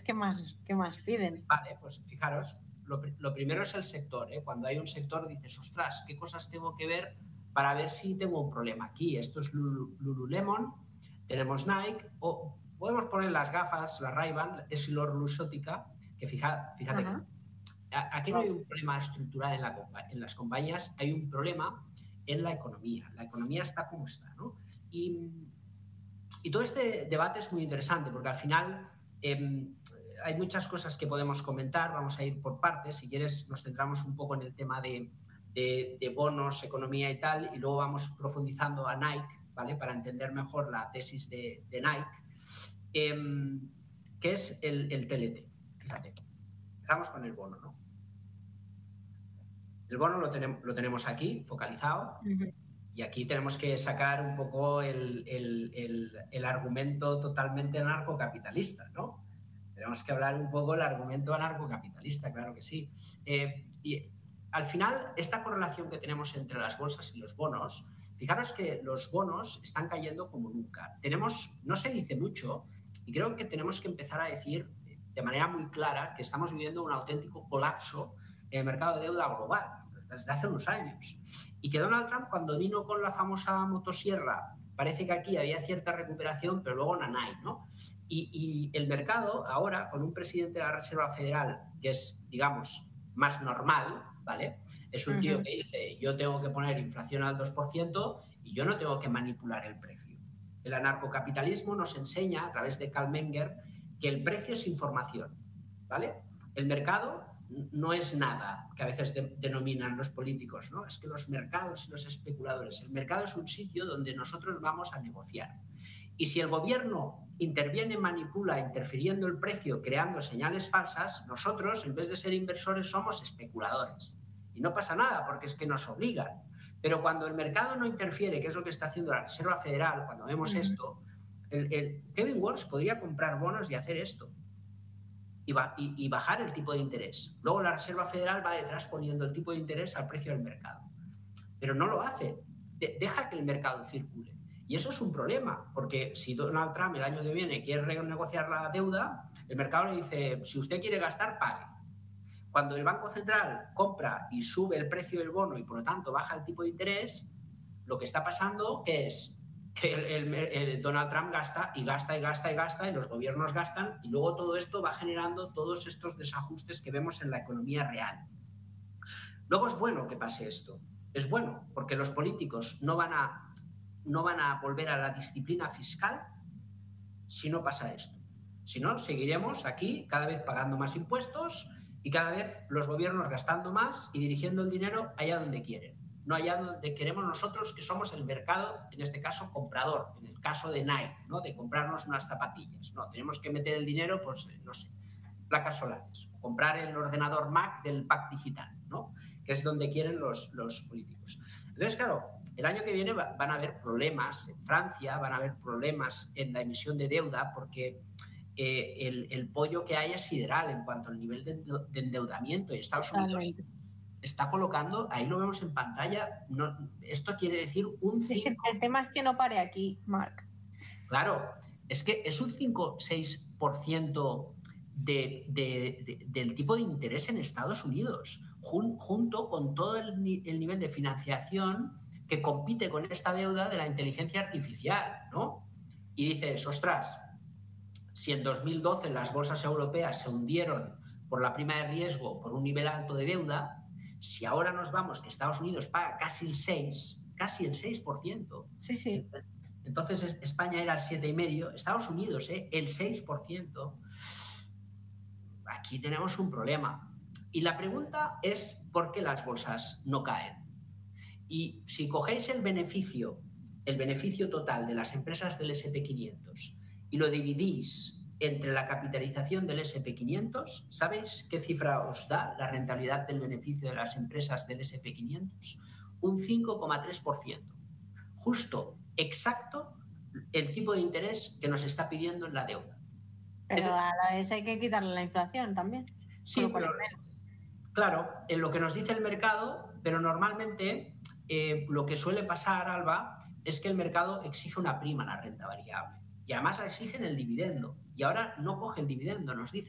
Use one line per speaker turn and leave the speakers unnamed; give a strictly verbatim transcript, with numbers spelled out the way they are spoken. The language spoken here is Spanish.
¿qué más, qué más piden?
Vale, pues fijaros, lo, lo primero es el sector. ¿eh? Cuando hay un sector dices, ostras, ¿qué cosas tengo que ver para ver si tengo un problema aquí? Esto es Lululemon, tenemos Nike, o podemos poner las gafas, la Ray-Ban, Essilor-Luxottica, que fija, fíjate
Ajá.
que aquí no hay un problema estructural en, la, en las compañías, hay un problema en la economía. La economía está como está, ¿no? Y, y todo este debate es muy interesante porque al final eh, hay muchas cosas que podemos comentar, vamos a ir por partes. Si quieres, nos centramos un poco en el tema de, de, de bonos, economía y tal, y luego vamos profundizando a Nike, ¿vale? Para entender mejor la tesis de, de Nike, eh, que es el, el T L T. Fíjate, empezamos con el bono, ¿no? El bono lo tenemos, lo tenemos aquí, focalizado, uh-huh. Y aquí tenemos que sacar un poco el, el, el, el argumento totalmente anarcocapitalista, ¿no? Tenemos que hablar un poco del argumento anarcocapitalista, claro que sí. Eh, y al final, esta correlación que tenemos entre las bolsas y los bonos, fijaros que los bonos están cayendo como nunca. Tenemos, no se dice mucho, y creo que tenemos que empezar a decir de manera muy clara que estamos viviendo un auténtico colapso en el mercado de deuda global desde hace unos años. Y que Donald Trump, cuando vino con la famosa motosierra, parece que aquí había cierta recuperación, pero luego nanay, ¿no? Y, y el mercado ahora, con un presidente de la Reserva Federal que es, digamos, más normal, ¿vale? Es un tío uh-huh. que dice, yo tengo que poner inflación al dos por ciento y yo no tengo que manipular el precio. El anarcocapitalismo nos enseña, a través de Karl Menger, que el precio es información, ¿vale? El mercado no es nada, que a veces de, denominan los políticos, ¿no? Es que los mercados y los especuladores. El mercado es un sitio donde nosotros vamos a negociar. Y si el gobierno interviene, manipula, interfiriendo el precio, creando señales falsas, nosotros, en vez de ser inversores, somos especuladores. Y no pasa nada, porque es que nos obligan. Pero cuando el mercado no interfiere, que es lo que está haciendo la Reserva Federal, cuando vemos uh-huh. esto, el, el Kevin Walsh podría comprar bonos y hacer esto. Y, va, y, y bajar el tipo de interés. Luego la Reserva Federal va detrás poniendo el tipo de interés al precio del mercado. Pero no lo hace. De, deja que el mercado circule. Y eso es un problema, porque si Donald Trump el año que viene quiere renegociar la deuda, el mercado le dice, si usted quiere gastar, pague. Cuando el Banco Central compra y sube el precio del bono y por lo tanto baja el tipo de interés, lo que está pasando es que el, el, el Donald Trump gasta y gasta y gasta y gasta y los gobiernos gastan y luego todo esto va generando todos estos desajustes que vemos en la economía real. Luego es bueno que pase esto. Es bueno porque los políticos no van a, no van a volver a la disciplina fiscal si no pasa esto. Si no, seguiremos aquí cada vez pagando más impuestos y cada vez los gobiernos gastando más y dirigiendo el dinero allá donde quieren. No allá donde queremos nosotros, que somos el mercado, en este caso, comprador. En el caso de Nike, ¿no? De comprarnos unas zapatillas. No, tenemos que meter el dinero, pues, no sé, placas solares. O comprar el ordenador Mac del pack digital, ¿no? Que es donde quieren los, los políticos. Entonces, claro, el año que viene va, van a haber problemas en Francia, van a haber problemas en la emisión de deuda, porque eh, el, el pollo que hay es sideral en cuanto al nivel de, de endeudamiento. Y Estados Unidos está colocando, ahí lo vemos en pantalla, no, esto quiere decir un cinco...
El tema es que no pare aquí, Marc.
Claro, es que es un cinco seis por ciento de, de, de, del tipo de interés en Estados Unidos, jun, junto con todo el, el nivel de financiación que compite con esta deuda de la inteligencia artificial, ¿no? Y dices, ostras, si en dos mil doce las bolsas europeas se hundieron por la prima de riesgo, por un nivel alto de deuda, si ahora nos vamos, que Estados Unidos paga casi el seis, casi el seis por ciento.
Sí, sí.
Entonces España era el siete coma cinco por ciento, Estados Unidos, ¿eh? El seis por ciento. Aquí tenemos un problema. Y la pregunta es ¿por qué las bolsas no caen? Y si cogéis el beneficio, el beneficio total de las empresas del ese and pe quinientos y lo dividís entre la capitalización del ese and pe quinientos, ¿sabéis qué cifra os da la rentabilidad del beneficio de las empresas del ese and pe quinientos? Un cinco coma tres por ciento. Justo, exacto, el tipo de interés que nos está pidiendo en la deuda.
Pero es decir, a la vez hay que quitarle la inflación también.
Sí, pero, claro, en lo que nos dice el mercado, pero normalmente eh, lo que suele pasar, Alba, es que el mercado exige una prima a la renta variable. Y además exigen el dividendo. Y ahora no coge el dividendo, nos dice